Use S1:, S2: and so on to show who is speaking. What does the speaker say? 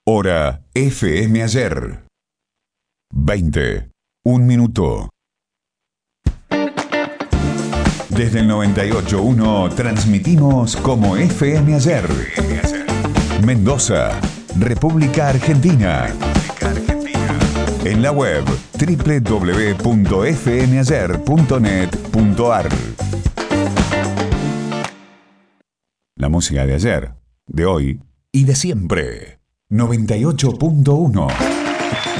S1: Hora FM Ayer. 20. Un minuto. Desde el 98.1 transmitimos como FM Ayer. Mendoza, República Argentina. En la web www.fmayer.net.ar. La música de ayer, de hoy y de siempre. 98.1